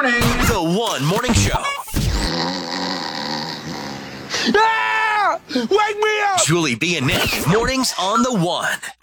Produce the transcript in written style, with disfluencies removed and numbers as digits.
morning. The One Morning Show. Ah! Wake me up! Julie B and Nick. Mornings on The One.